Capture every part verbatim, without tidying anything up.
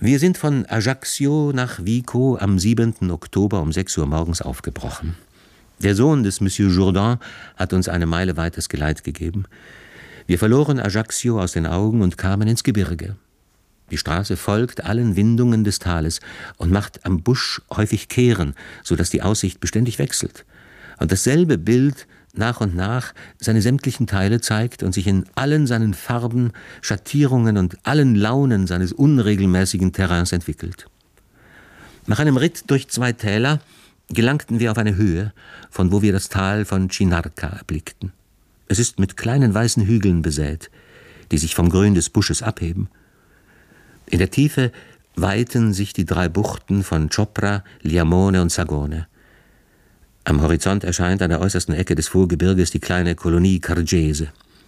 Wir sind von Ajaccio nach Vico am siebenten Oktober um sechs Uhr morgens aufgebrochen. Der Sohn des Monsieur Jourdan hat uns eine Meile weites Geleit gegeben. Wir verloren Ajaccio aus den Augen und kamen ins Gebirge. Die Straße folgt allen Windungen des Tales und macht am Busch häufig Kehren, so dass die Aussicht beständig wechselt. Und dasselbe Bild nach und nach seine sämtlichen Teile zeigt und sich in allen seinen Farben, Schattierungen und allen Launen seines unregelmäßigen Terrains entwickelt. Nach einem Ritt durch zwei Täler gelangten wir auf eine Höhe, von wo wir das Tal von Chinarca erblickten. Es ist mit kleinen weißen Hügeln besät, die sich vom Grün des Busches abheben. In der Tiefe weiten sich die drei Buchten von Chopra, Liamone und Sagone. Am Horizont erscheint an der äußersten Ecke des Vorgebirges die kleine Kolonie Cargese.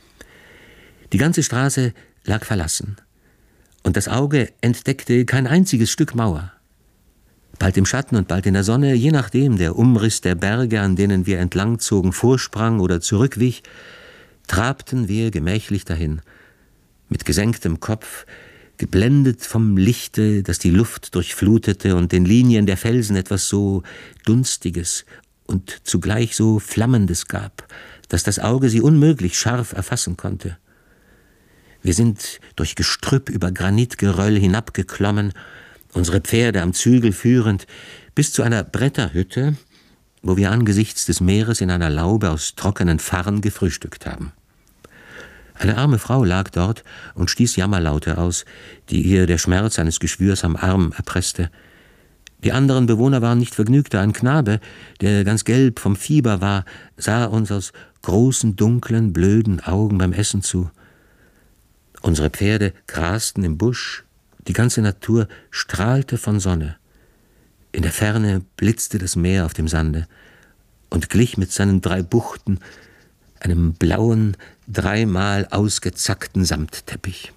Die ganze Straße lag verlassen, und das Auge entdeckte kein einziges Stück Mauer. Bald im Schatten und bald in der Sonne, je nachdem der Umriss der Berge, an denen wir entlangzogen, vorsprang oder zurückwich, trabten wir gemächlich dahin, mit gesenktem Kopf, geblendet vom Lichte, das die Luft durchflutete und den Linien der Felsen etwas so Dunstiges und zugleich so Flammendes gab, dass das Auge sie unmöglich scharf erfassen konnte. Wir sind durch Gestrüpp über Granitgeröll hinabgeklommen, unsere Pferde am Zügel führend, bis zu einer Bretterhütte, wo wir angesichts des Meeres in einer Laube aus trockenen Farren gefrühstückt haben. Eine arme Frau lag dort und stieß Jammerlaute aus, die ihr der Schmerz eines Geschwürs am Arm erpresste. Die anderen Bewohner waren nicht vergnügter. Ein Knabe, der ganz gelb vom Fieber war, sah uns aus großen, dunklen, blöden Augen beim Essen zu. Unsere Pferde grasten im Busch, die ganze Natur strahlte von Sonne. In der Ferne blitzte das Meer auf dem Sande und glich mit seinen drei Buchten einem blauen, dreimal ausgezackten Samtteppich.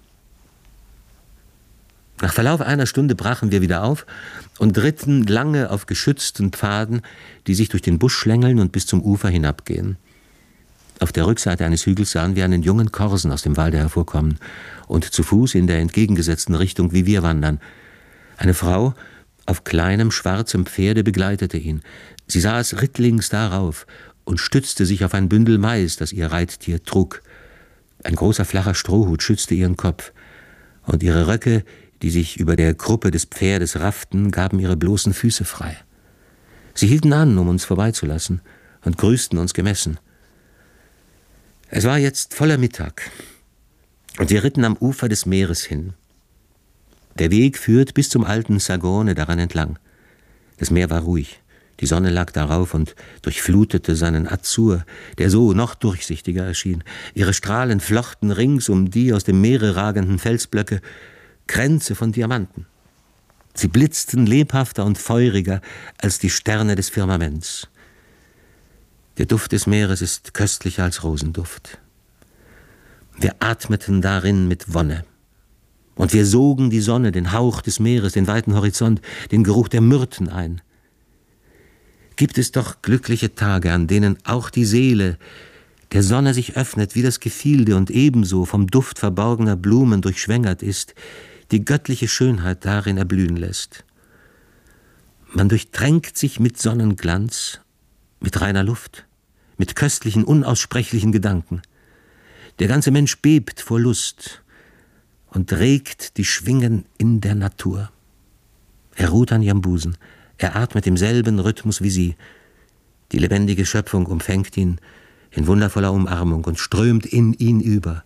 Nach Verlauf einer Stunde brachen wir wieder auf und ritten lange auf geschützten Pfaden, die sich durch den Busch schlängeln und bis zum Ufer hinabgehen. Auf der Rückseite eines Hügels sahen wir einen jungen Korsen aus dem Walde hervorkommen und zu Fuß in der entgegengesetzten Richtung wie wir wandern. Eine Frau auf kleinem, schwarzem Pferde begleitete ihn. Sie saß rittlings darauf und stützte sich auf ein Bündel Mais, das ihr Reittier trug. Ein großer, flacher Strohhut schützte ihren Kopf, und ihre Röcke, die sich über der Kruppe des Pferdes rafften, gaben ihre bloßen Füße frei. Sie hielten an, um uns vorbeizulassen, und grüßten uns gemessen. Es war jetzt voller Mittag, und wir ritten am Ufer des Meeres hin. Der Weg führt bis zum alten Sagone daran entlang. Das Meer war ruhig, die Sonne lag darauf und durchflutete seinen Azur, der so noch durchsichtiger erschien. Ihre Strahlen flochten rings um die aus dem Meere ragenden Felsblöcke Kränze von Diamanten. Sie blitzten lebhafter und feuriger als die Sterne des Firmaments. Der Duft des Meeres ist köstlicher als Rosenduft. Wir atmeten darin mit Wonne. Und wir sogen die Sonne, den Hauch des Meeres, den weiten Horizont, den Geruch der Myrten ein. Gibt es doch glückliche Tage, an denen auch die Seele der Sonne sich öffnet wie das Gefilde und ebenso vom Duft verborgener Blumen durchschwängert ist, die göttliche Schönheit darin erblühen lässt. Man durchtränkt sich mit Sonnenglanz, mit reiner Luft, mit köstlichen, unaussprechlichen Gedanken. Der ganze Mensch bebt vor Lust und regt die Schwingen in der Natur. Er ruht an ihrem Busen, er atmet im selben Rhythmus wie sie. Die lebendige Schöpfung umfängt ihn in wundervoller Umarmung und strömt in ihn über.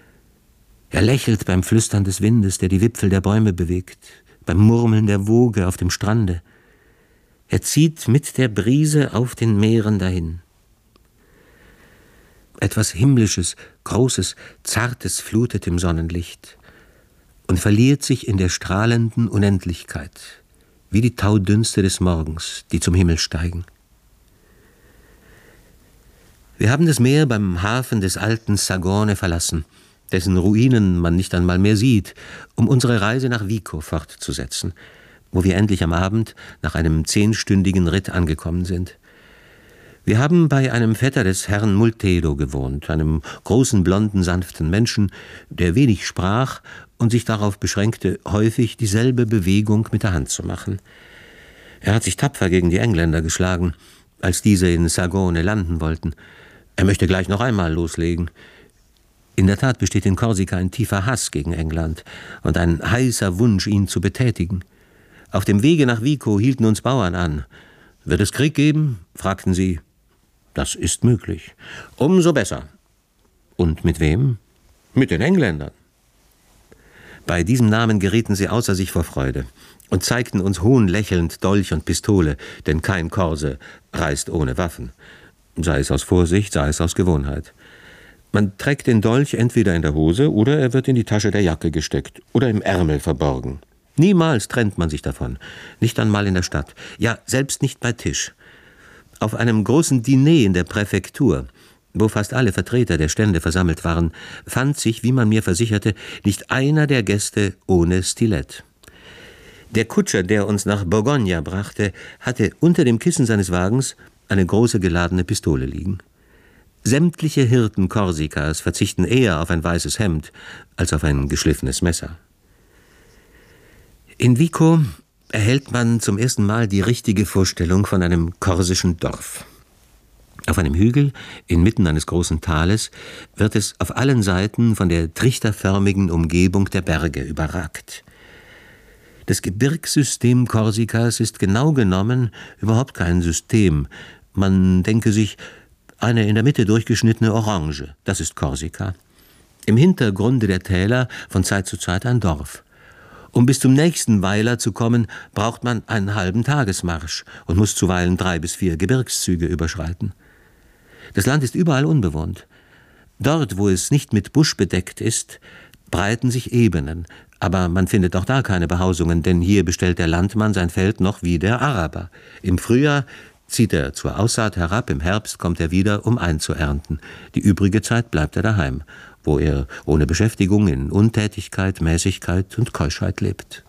Er lächelt beim Flüstern des Windes, der die Wipfel der Bäume bewegt, beim Murmeln der Woge auf dem Strande. Er zieht mit der Brise auf den Meeren dahin. Etwas Himmlisches, Großes, Zartes flutet im Sonnenlicht und verliert sich in der strahlenden Unendlichkeit, wie die Taudünste des Morgens, die zum Himmel steigen. Wir haben das Meer beim Hafen des alten Sagone verlassen, dessen Ruinen man nicht einmal mehr sieht, um unsere Reise nach Vico fortzusetzen, wo wir endlich am Abend nach einem zehnstündigen Ritt angekommen sind. Wir haben bei einem Vetter des Herrn Multedo gewohnt, einem großen, blonden, sanften Menschen, der wenig sprach und sich darauf beschränkte, häufig dieselbe Bewegung mit der Hand zu machen. Er hat sich tapfer gegen die Engländer geschlagen, als diese in Sagone landen wollten. Er möchte gleich noch einmal loslegen. In der Tat besteht in Korsika ein tiefer Hass gegen England und ein heißer Wunsch, ihn zu betätigen. Auf dem Wege nach Vico hielten uns Bauern an. »Wird es Krieg geben?« fragten sie. »Das ist möglich.« »Umso besser.« »Und mit wem?« »Mit den Engländern.« Bei diesem Namen gerieten sie außer sich vor Freude und zeigten uns hohnlächelnd Dolch und Pistole, denn kein Korse reist ohne Waffen, sei es aus Vorsicht, sei es aus Gewohnheit. Man trägt den Dolch entweder in der Hose oder er wird in die Tasche der Jacke gesteckt oder im Ärmel verborgen. Niemals trennt man sich davon, nicht einmal in der Stadt, ja, selbst nicht bei Tisch. Auf einem großen Diner in der Präfektur, wo fast alle Vertreter der Stände versammelt waren, fand sich, wie man mir versicherte, nicht einer der Gäste ohne Stilett. Der Kutscher, der uns nach Borgogna brachte, hatte unter dem Kissen seines Wagens eine große geladene Pistole liegen. Sämtliche Hirten Korsikas verzichten eher auf ein weißes Hemd als auf ein geschliffenes Messer. In Vico erhält man zum ersten Mal die richtige Vorstellung von einem korsischen Dorf. Auf einem Hügel, inmitten eines großen Tales, wird es auf allen Seiten von der trichterförmigen Umgebung der Berge überragt. Das Gebirgssystem Korsikas ist genau genommen überhaupt kein System. Man denke sich, eine in der Mitte durchgeschnittene Orange, das ist Korsika. Im Hintergrunde der Täler von Zeit zu Zeit ein Dorf. Um bis zum nächsten Weiler zu kommen, braucht man einen halben Tagesmarsch und muss zuweilen drei bis vier Gebirgszüge überschreiten. Das Land ist überall unbewohnt. Dort, wo es nicht mit Busch bedeckt ist, breiten sich Ebenen, aber man findet auch da keine Behausungen, denn hier bestellt der Landmann sein Feld noch wie der Araber. Im Frühjahr zieht er zur Aussaat herab, im Herbst kommt er wieder, um einzuernten. Die übrige Zeit bleibt er daheim, wo er ohne Beschäftigung in Untätigkeit, Mäßigkeit und Keuschheit lebt.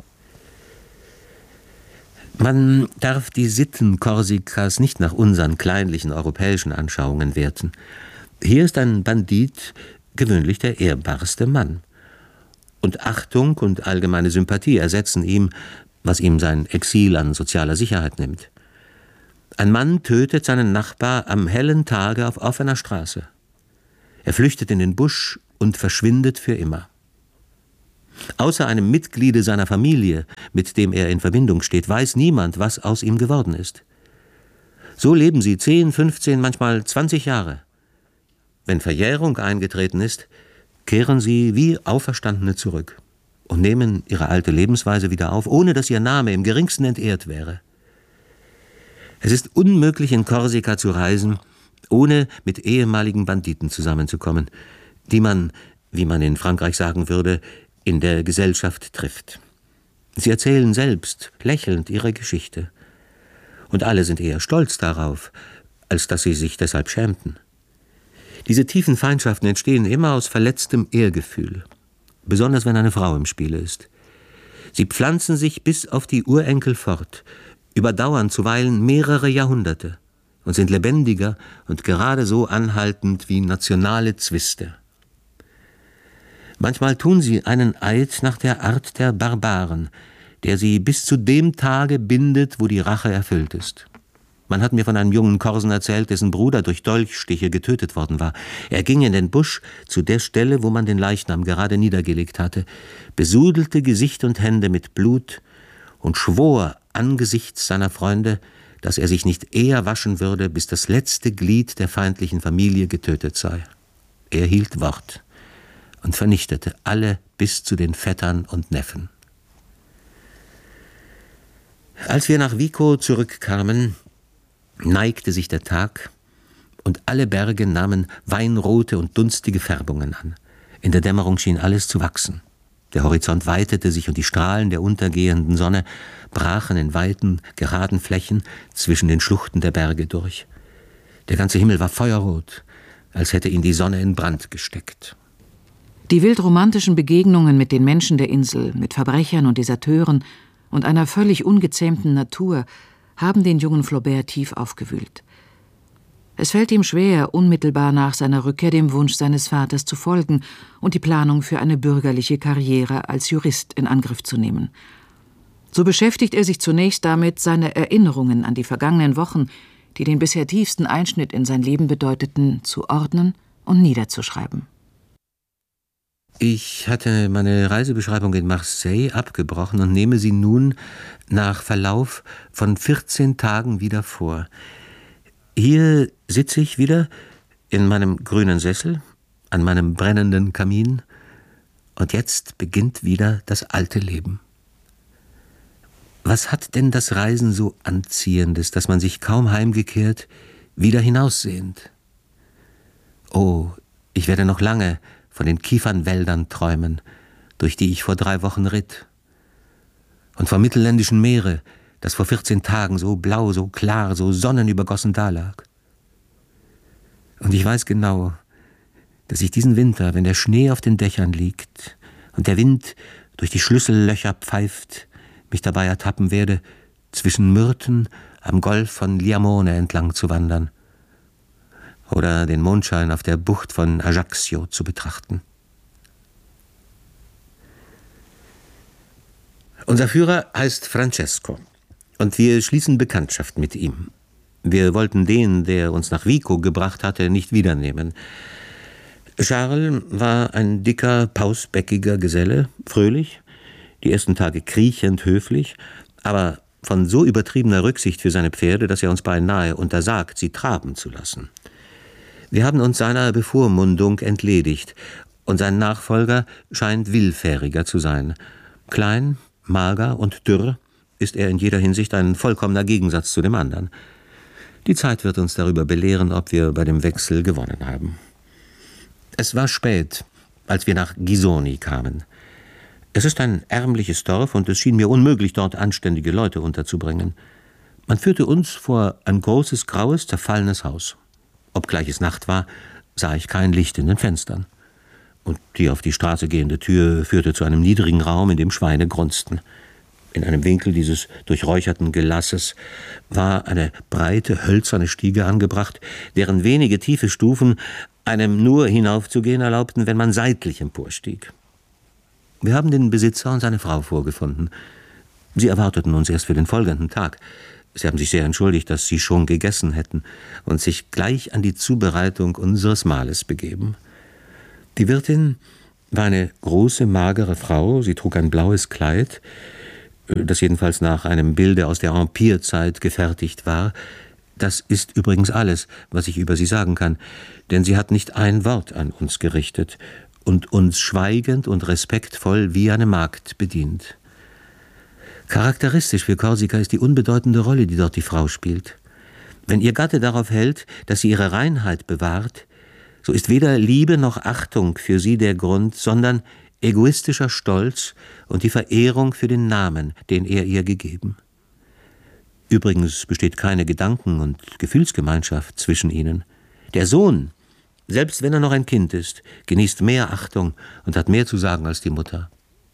Man darf die Sitten Korsikas nicht nach unseren kleinlichen europäischen Anschauungen werten. Hier ist ein Bandit gewöhnlich der ehrbarste Mann. Und Achtung und allgemeine Sympathie ersetzen ihm, was ihm sein Exil an sozialer Sicherheit nimmt. Ein Mann tötet seinen Nachbar am hellen Tage auf offener Straße. Er flüchtet in den Busch und verschwindet für immer. Außer einem Mitgliede seiner Familie, mit dem er in Verbindung steht, weiß niemand, was aus ihm geworden ist. So leben sie zehn, fünfzehn, manchmal zwanzig Jahre. Wenn Verjährung eingetreten ist, kehren sie wie Auferstandene zurück und nehmen ihre alte Lebensweise wieder auf, ohne dass ihr Name im geringsten entehrt wäre. Es ist unmöglich, in Korsika zu reisen, ohne mit ehemaligen Banditen zusammenzukommen, die man, wie man in Frankreich sagen würde, in der Gesellschaft trifft. Sie erzählen selbst, lächelnd, ihre Geschichte. Und alle sind eher stolz darauf, als dass sie sich deshalb schämten. Diese tiefen Feindschaften entstehen immer aus verletztem Ehrgefühl, besonders wenn eine Frau im Spiele ist. Sie pflanzen sich bis auf die Urenkel fort, überdauern zuweilen mehrere Jahrhunderte und sind lebendiger und gerade so anhaltend wie nationale Zwiste. Manchmal tun sie einen Eid nach der Art der Barbaren, der sie bis zu dem Tage bindet, wo die Rache erfüllt ist. Man hat mir von einem jungen Korsen erzählt, dessen Bruder durch Dolchstiche getötet worden war. Er ging in den Busch zu der Stelle, wo man den Leichnam gerade niedergelegt hatte, besudelte Gesicht und Hände mit Blut und schwor angesichts seiner Freunde, dass er sich nicht eher waschen würde, bis das letzte Glied der feindlichen Familie getötet sei. Er hielt Wort und vernichtete alle bis zu den Vettern und Neffen. Als wir nach Vico zurückkamen, neigte sich der Tag und alle Berge nahmen weinrote und dunstige Färbungen an. In der Dämmerung schien alles zu wachsen. Der Horizont weitete sich und die Strahlen der untergehenden Sonne brachen in weiten, geraden Flächen zwischen den Schluchten der Berge durch. Der ganze Himmel war feuerrot, als hätte ihn die Sonne in Brand gesteckt. Die wildromantischen Begegnungen mit den Menschen der Insel, mit Verbrechern und Deserteuren und einer völlig ungezähmten Natur haben den jungen Flaubert tief aufgewühlt. Es fällt ihm schwer, unmittelbar nach seiner Rückkehr dem Wunsch seines Vaters zu folgen und die Planung für eine bürgerliche Karriere als Jurist in Angriff zu nehmen. So beschäftigt er sich zunächst damit, seine Erinnerungen an die vergangenen Wochen, die den bisher tiefsten Einschnitt in sein Leben bedeuteten, zu ordnen und niederzuschreiben. Ich hatte meine Reisebeschreibung in Marseille abgebrochen und nehme sie nun nach Verlauf von vierzehn Tagen wieder vor. Hier sitze ich wieder in meinem grünen Sessel, an meinem brennenden Kamin, und jetzt beginnt wieder das alte Leben. Was hat denn das Reisen so Anziehendes, dass man sich kaum heimgekehrt wieder hinaussehnt? Oh, ich werde noch lange von den Kiefernwäldern träumen, durch die ich vor drei Wochen ritt. Und vom mittelländischen Meere, das vor vierzehn Tagen so blau, so klar, so sonnenübergossen dalag. Und ich weiß genau, dass ich diesen Winter, wenn der Schnee auf den Dächern liegt und der Wind durch die Schlüssellöcher pfeift, mich dabei ertappen werde, zwischen Myrten am Golf von Liamone entlang zu wandern oder den Mondschein auf der Bucht von Ajaccio zu betrachten. Unser Führer heißt Francesco und wir schließen Bekanntschaft mit ihm. Wir wollten den, der uns nach Vico gebracht hatte, nicht wiedernehmen. Charles war ein dicker, pausbäckiger Geselle, fröhlich, die ersten Tage kriechend höflich, aber von so übertriebener Rücksicht für seine Pferde, dass er uns beinahe untersagt, sie traben zu lassen. Wir haben uns seiner Bevormundung entledigt, und sein Nachfolger scheint willfähriger zu sein. Klein, mager und dürr ist er in jeder Hinsicht ein vollkommener Gegensatz zu dem anderen. Die Zeit wird uns darüber belehren, ob wir bei dem Wechsel gewonnen haben. Es war spät, als wir nach Ghisoni kamen. Es ist ein ärmliches Dorf und es schien mir unmöglich, dort anständige Leute unterzubringen. Man führte uns vor ein großes, graues, zerfallenes Haus. Obgleich es Nacht war, sah ich kein Licht in den Fenstern. Und die auf die Straße gehende Tür führte zu einem niedrigen Raum, in dem Schweine grunzten. In einem Winkel dieses durchräucherten Gelasses war eine breite, hölzerne Stiege angebracht, deren wenige tiefe Stufen einem nur hinaufzugehen erlaubten, wenn man seitlich emporstieg. Wir haben den Besitzer und seine Frau vorgefunden. Sie erwarteten uns erst für den folgenden Tag. Sie haben sich sehr entschuldigt, dass sie schon gegessen hätten und sich gleich an die Zubereitung unseres Mahles begeben. Die Wirtin war eine große, magere Frau. Sie trug ein blaues Kleid, das jedenfalls nach einem Bilde aus der Empirzeit gefertigt war. Das ist übrigens alles, was ich über sie sagen kann, denn sie hat nicht ein Wort an uns gerichtet und uns schweigend und respektvoll wie eine Magd bedient. Charakteristisch für Korsika ist die unbedeutende Rolle, die dort die Frau spielt. Wenn ihr Gatte darauf hält, dass sie ihre Reinheit bewahrt, so ist weder Liebe noch Achtung für sie der Grund, sondern egoistischer Stolz und die Verehrung für den Namen, den er ihr gegeben. Übrigens besteht keine Gedanken- und Gefühlsgemeinschaft zwischen ihnen. Der Sohn, selbst wenn er noch ein Kind ist, genießt mehr Achtung und hat mehr zu sagen als die Mutter.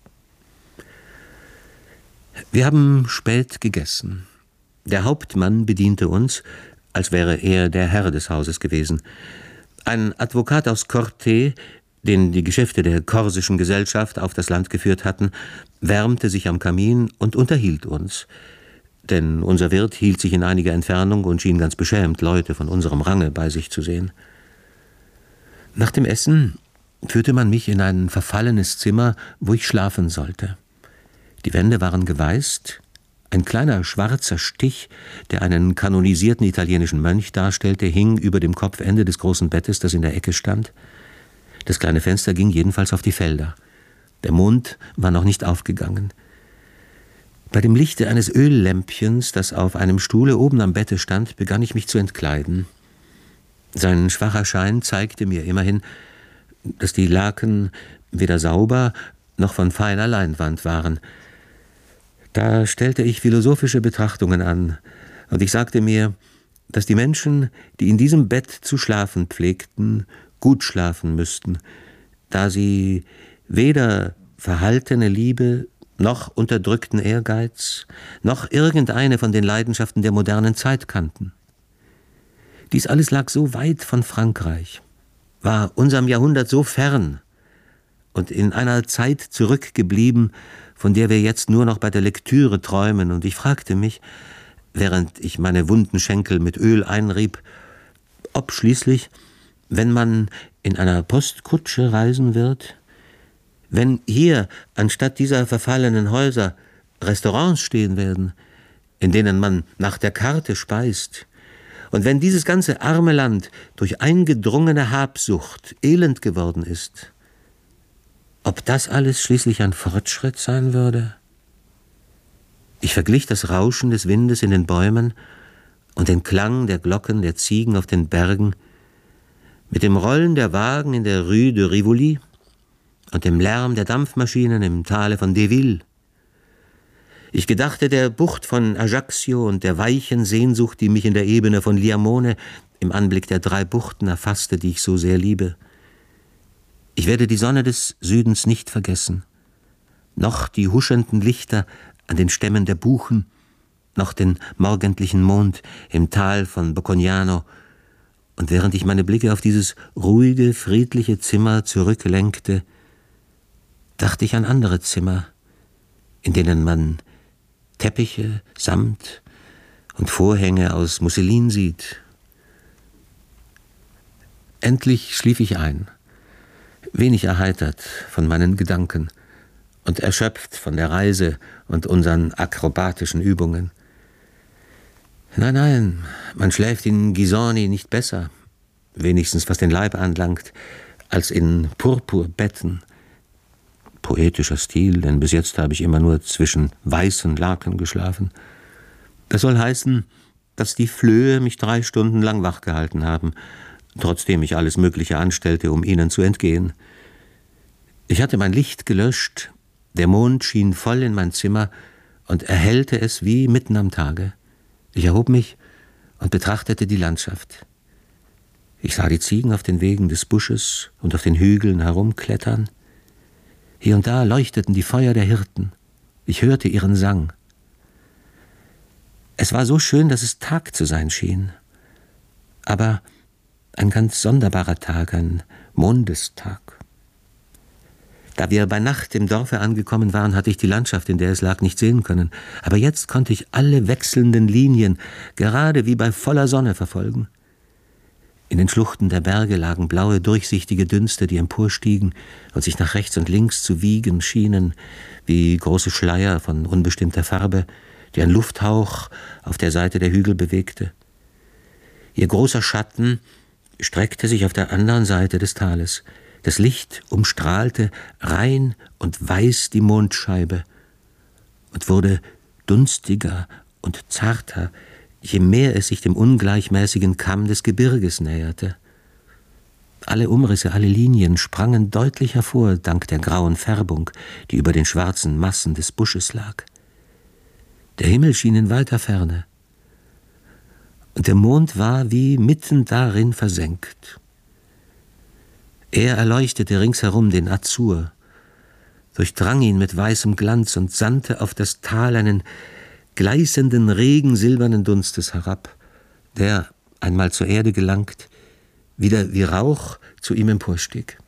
Wir haben spät gegessen. Der Hauptmann bediente uns, als wäre er der Herr des Hauses gewesen. Ein Advokat aus Corte, den die Geschäfte der korsischen Gesellschaft auf das Land geführt hatten, wärmte sich am Kamin und unterhielt uns. Denn unser Wirt hielt sich in einiger Entfernung und schien ganz beschämt, Leute von unserem Range bei sich zu sehen. Nach dem Essen führte man mich in ein verfallenes Zimmer, wo ich schlafen sollte. Die Wände waren geweißt, ein kleiner schwarzer Stich, der einen kanonisierten italienischen Mönch darstellte, hing über dem Kopfende des großen Bettes, das in der Ecke stand. Das kleine Fenster ging jedenfalls auf die Felder. Der Mond war noch nicht aufgegangen. Bei dem Lichte eines Öllämpchens, das auf einem Stuhle oben am Bette stand, begann ich mich zu entkleiden. Sein schwacher Schein zeigte mir immerhin, dass die Laken weder sauber noch von feiner Leinwand waren. Da stellte ich philosophische Betrachtungen an, und ich sagte mir, dass die Menschen, die in diesem Bett zu schlafen pflegten, gut schlafen müssten, da sie weder verhaltene Liebe noch unterdrückten Ehrgeiz, noch irgendeine von den Leidenschaften der modernen Zeit kannten. Dies alles lag so weit von Frankreich, war unserem Jahrhundert so fern und in einer Zeit zurückgeblieben, von der wir jetzt nur noch bei der Lektüre träumen. Und ich fragte mich, während ich meine wunden Schenkel mit Öl einrieb, ob schließlich, wenn man in einer Postkutsche reisen wird, wenn hier anstatt dieser verfallenen Häuser Restaurants stehen werden, in denen man nach der Karte speist, und wenn dieses ganze arme Land durch eingedrungene Habsucht elend geworden ist, ob das alles schließlich ein Fortschritt sein würde? Ich verglich das Rauschen des Windes in den Bäumen und den Klang der Glocken der Ziegen auf den Bergen mit dem Rollen der Wagen in der Rue de Rivoli und dem Lärm der Dampfmaschinen im Tale von Deville. Ich gedachte der Bucht von Ajaccio und der weichen Sehnsucht, die mich in der Ebene von Liamone im Anblick der drei Buchten erfasste, die ich so sehr liebe. Ich werde die Sonne des Südens nicht vergessen, noch die huschenden Lichter an den Stämmen der Buchen, noch den morgendlichen Mond im Tal von Boccognano. Und während ich meine Blicke auf dieses ruhige, friedliche Zimmer zurücklenkte, dachte ich an andere Zimmer, in denen man Teppiche, Samt und Vorhänge aus Musselin sieht. Endlich schlief ich ein, wenig erheitert von meinen Gedanken und erschöpft von der Reise und unseren akrobatischen Übungen. Nein, nein, man schläft in Gisoni nicht besser, wenigstens was den Leib anlangt, als in Purpurbetten. Poetischer Stil, denn bis jetzt habe ich immer nur zwischen weißen Laken geschlafen. Das soll heißen, dass die Flöhe mich drei Stunden lang wachgehalten haben, trotzdem ich alles Mögliche anstellte, um ihnen zu entgehen. Ich hatte mein Licht gelöscht, der Mond schien voll in mein Zimmer und erhellte es wie mitten am Tage. Ich erhob mich und betrachtete die Landschaft. Ich sah die Ziegen auf den Wegen des Busches und auf den Hügeln herumklettern. Hier und da leuchteten die Feuer der Hirten. Ich hörte ihren Sang. Es war so schön, dass es Tag zu sein schien. Aber ein ganz sonderbarer Tag, ein Mondestag. Da wir bei Nacht im Dorfe angekommen waren, hatte ich die Landschaft, in der es lag, nicht sehen können. Aber jetzt konnte ich alle wechselnden Linien, gerade wie bei voller Sonne, verfolgen. In den Schluchten der Berge lagen blaue, durchsichtige Dünste, die emporstiegen und sich nach rechts und links zu wiegen schienen, wie große Schleier von unbestimmter Farbe, die ein Lufthauch auf der Seite der Hügel bewegte. Ihr großer Schatten streckte sich auf der anderen Seite des Tales. Das Licht umstrahlte rein und weiß die Mondscheibe und wurde dunstiger und zarter, je mehr es sich dem ungleichmäßigen Kamm des Gebirges näherte. Alle Umrisse, alle Linien sprangen deutlich hervor, dank der grauen Färbung, die über den schwarzen Massen des Busches lag. Der Himmel schien in weiter Ferne, und der Mond war wie mitten darin versenkt. Er erleuchtete ringsherum den Azur, durchdrang ihn mit weißem Glanz und sandte auf das Tal einen gleißenden Regen silbernen Dunstes herab, der, einmal zur Erde gelangt, wieder wie Rauch zu ihm emporstieg.